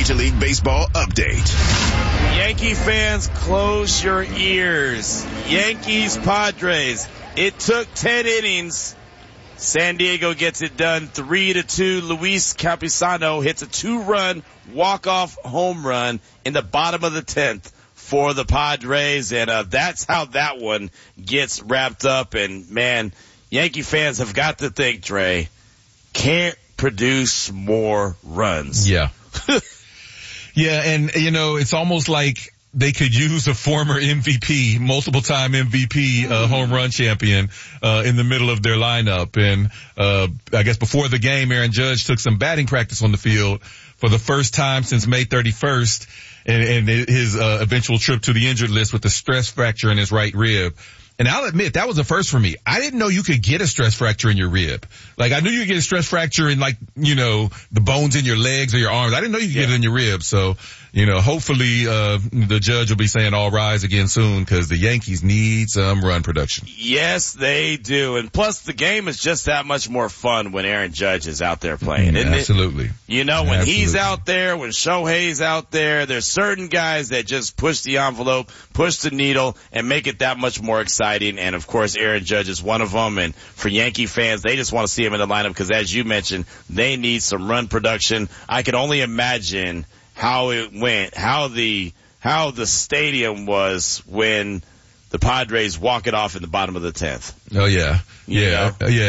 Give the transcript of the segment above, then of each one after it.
Major League Baseball update. Yankee fans, close your ears. Yankees, Padres. It took 10 innings. San Diego gets it done 3-2. Luis Campusano hits a 2-run walk-off home run in the bottom of the 10th for the Padres. And that's how that one gets wrapped up. And, man, Yankee fans have got to think, Dre, can't produce more runs. Yeah. Yeah, and, it's almost like they could use a former MVP, multiple-time MVP, home run champion, in the middle of their lineup. And, I guess before the game, Aaron Judge took some batting practice on the field for the first time since May 31st and his, eventual trip to the injured list with a stress fracture in his right rib. And I'll admit, that was a first for me. I didn't know you could get a stress fracture in your rib. Like, I knew you could get a stress fracture in, the bones in your legs or your arms. I didn't know you could get it in your ribs. So, hopefully, the judge will be saying all rise again soon because the Yankees need some run production. Yes, they do. And plus, the game is just that much more fun when Aaron Judge is out there playing, isn't Absolutely. it? When he's out there, when Shohei's out there, there's certain guys that just push the envelope, push the needle, and make it that much more exciting. And, of course, Aaron Judge is one of them. And for Yankee fans, they just want to see him in the lineup because, as you mentioned, they need some run production. I can only imagine how it went, how the stadium was when the Padres walk it off in the bottom of the 10th. Oh, yeah. Yeah.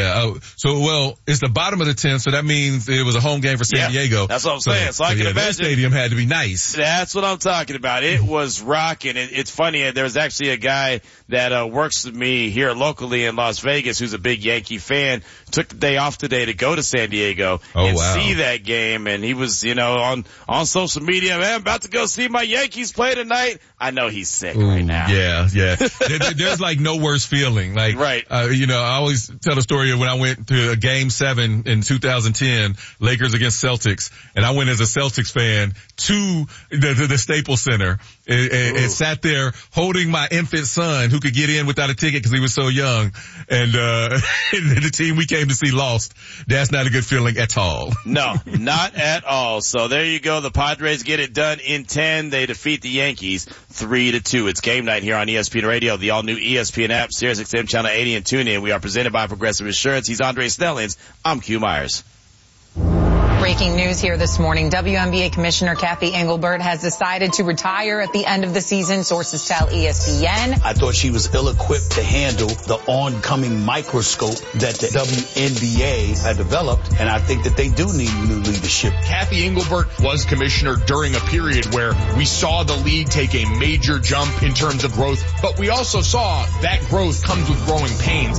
So, it's the bottom of the 10th, so that means it was a home game for San Diego. That's what I'm saying. So I can imagine. That stadium had to be nice. That's what I'm talking about. It was rocking. It's funny. There's actually a guy that works with me here locally in Las Vegas who's a big Yankee fan. Took the day off today to go to San Diego see that game. And he was, on social media, man, I'm about to go see my Yankees play tonight. I know he's sick right now. Yeah. There's no worse feeling. Right. I always tell the story of when I went to a game 7 in 2010, Lakers against Celtics, and I went as a Celtics fan to the Staples Center and sat there holding my infant son who could get in without a ticket because he was so young. And the team we came to see lost. That's not a good feeling at all. No, not at all. So there you go. The Padres get it done in 10. They defeat the Yankees 3-2. It's game night here on ESPN Radio, the all-new ESPN app, SiriusXM Channel 80, and TuneIn. We are presented by Progressive Insurance. He's Andre Snellings. I'm Q Myers. Breaking news here this morning. WNBA Commissioner Kathy Engelbert has decided to retire at the end of the season. Sources tell ESPN. I thought she was ill-equipped to handle the oncoming microscope that the WNBA had developed, and I think that they do need new leadership. Kathy Engelbert was commissioner during a period where we saw the league take a major jump in terms of growth, but we also saw that growth comes with growing pains.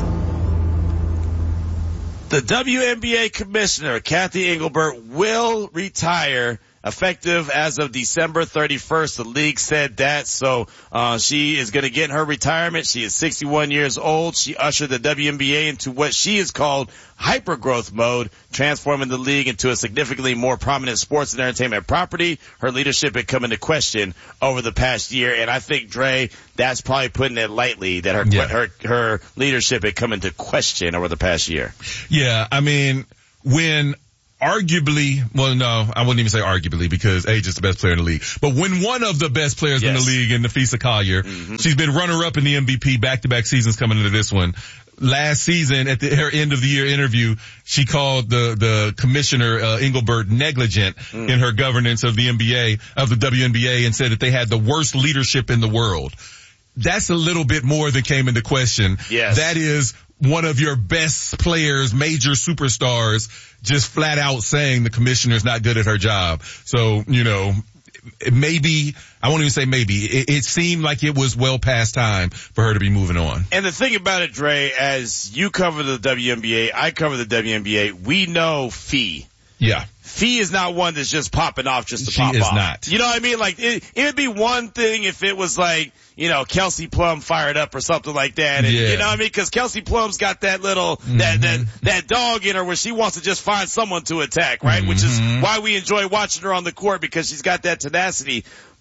The WNBA commissioner, Kathy Engelbert, will retire effective as of December 31st. The league said that. So, she is going to get her retirement. She is 61 years old. She ushered the WNBA into what she has called hypergrowth mode, transforming the league into a significantly more prominent sports and entertainment property. Her leadership had come into question over the past year. And I think, Dre, that's probably putting it lightly that her leadership had come into question over the past year. Yeah. I mean, when arguably, well, no, I wouldn't even say arguably because Age is the best player in the league. But when one of the best players in the league, in Nafisa Collier, she's been runner-up in the MVP back-to-back seasons coming into this one. Last season, at her end of the year interview, she called the commissioner, Engelbert, negligent in her governance of the WNBA, and said that they had the worst leadership in the world. That's a little bit more than came into question. Yes. That is one of your best players, major superstars, just flat out saying the commissioner's not good at her job. So, maybe, I won't even say maybe, it seemed like it was well past time for her to be moving on. And the thing about it, Dre, as you cover the WNBA, I cover the WNBA, we know Fee. Yeah. Fee is not one that's just popping off just to pop off. She is not. You know what I mean? Like, it would be one thing if it was like, Kelsey Plum fired up or something like that. And, you know what I mean? Cause Kelsey Plum's got that little, that dog in her where she wants to just find someone to attack, right? Which is why we enjoy watching her on the court because she's got that tenacity.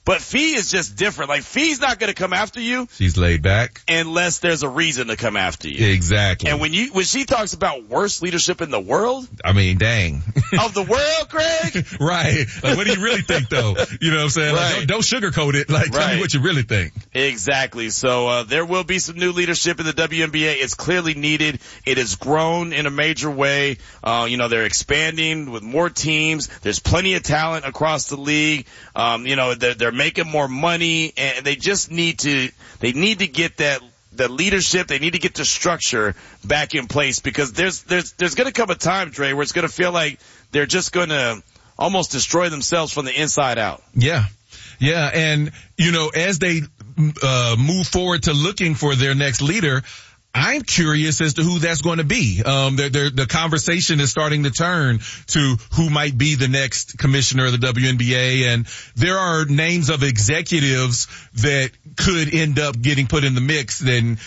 But Fee is just different. Like, Fee's not going to come after you. She's laid back. Unless there's a reason to come after you. Exactly. And when she talks about worst leadership in the world. I mean, dang. Of the world, Craig? Right. Like, what do you really think, though? You know what I'm saying? Right. Like, don't sugarcoat it. Like, tell me what you really think. Exactly. So, there will be some new leadership in the WNBA. It's clearly needed. It has grown in a major way. They're expanding with more teams. There's plenty of talent across the league. They're making more money, and they just need to get the leadership. They need to get the structure back in place, because there's going to come a time, Dre, where it's going to feel like they're just going to almost destroy themselves from the inside out. Yeah. Yeah. And, as they move forward to looking for their next leader, I'm curious as to who that's going to be. The conversation is starting to turn to who might be the next commissioner of the WNBA, and there are names of executives that could end up getting put in the mix. Then,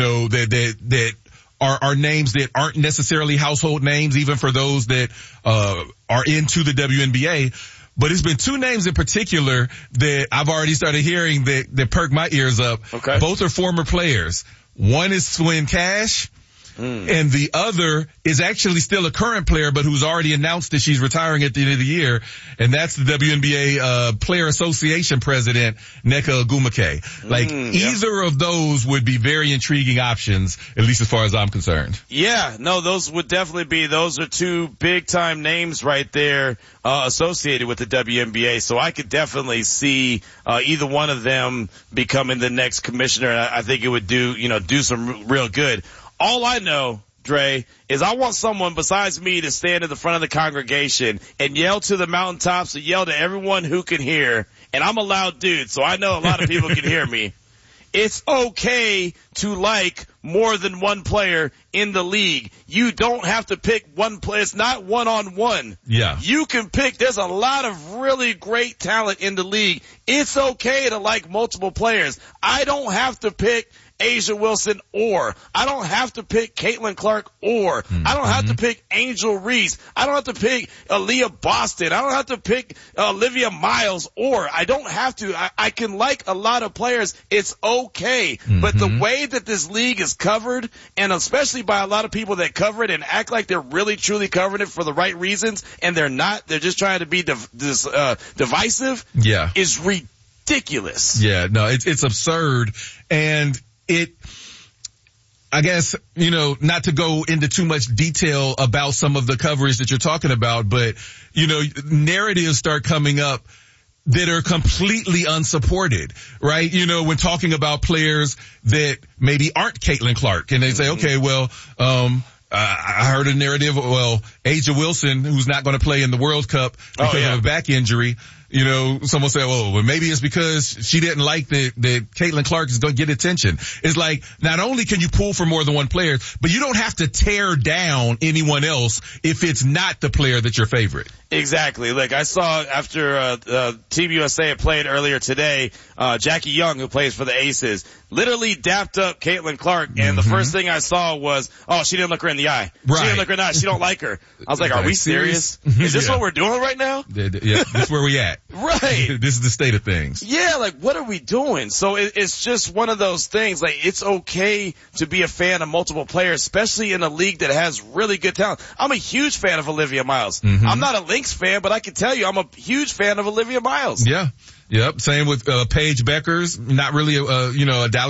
that are names that aren't necessarily household names, even for those that are into the WNBA. But it's been two names in particular that I've already started hearing that perk my ears up. Okay. Both are former players. One is Swin Cash, and the other is actually still a current player, but who's already announced that she's retiring at the end of the year, and that's the WNBA Player Association president, Nneka Ogwumike. Either of those would be very intriguing options, at least as far as I'm concerned. Yeah, no, those would definitely be. Those are two big-time names right there associated with the WNBA, so I could definitely see either one of them becoming the next commissioner, and I think it would do some real good. All I know, Dre, is I want someone besides me to stand in the front of the congregation and yell to the mountaintops, and yell to everyone who can hear. And I'm a loud dude, so I know a lot of people can hear me. It's okay to like more than one player in the league. You don't have to pick one player. It's not one-on-one. Yeah. You can pick. There's a lot of really great talent in the league. It's okay to like multiple players. I don't have to pick A'ja Wilson, or I don't have to pick Caitlin Clark, or I don't have to pick Angel Reese. I don't have to pick Aaliyah Boston. I don't have to pick Olivia Miles, or I don't have to. I can like a lot of players. It's okay. But the way that this league is covered, and especially by a lot of people that cover it and act like they're really truly covering it for the right reasons, and they're not, they're just trying to be divisive, is ridiculous. Yeah, no, it's absurd. And I guess, not to go into too much detail about some of the coverage that you're talking about, but, narratives start coming up that are completely unsupported, right? When talking about players that maybe aren't Caitlin Clark, and they say, okay, well, I heard a narrative, A'ja Wilson, who's not going to play in the World Cup because of a back injury. Someone said, well, maybe it's because she didn't like that Caitlin Clark is going to get attention. It's like, not only can you pull for more than one player, but you don't have to tear down anyone else if it's not the player that's your favorite. Exactly. Look, I saw after Team USA had played earlier today, Jackie Young, who plays for the Aces, literally dapped up Caitlin Clark, and the first thing I saw was, she didn't look her in the eye. Right. She didn't look her in the eye. She don't like her. I was like, are we serious? Is this what we're doing right now? Yeah, this is where we at. Right. This is the state of things. Yeah, like, what are we doing? So it's just one of those things. Like, it's okay to be a fan of multiple players, especially in a league that has really good talent. I'm a huge fan of Olivia Miles. I'm not a Lynx fan, but I can tell you I'm a huge fan of Olivia Miles. Yeah. Yep. Same with Paige Beckers. Not really a Dallas